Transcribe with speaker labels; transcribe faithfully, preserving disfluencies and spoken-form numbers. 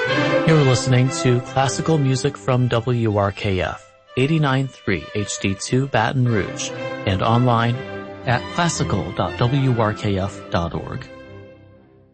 Speaker 1: You're listening to classical music from W R K F, eighty-nine point three H D two Baton Rouge, and online at classical dot w r k f dot org.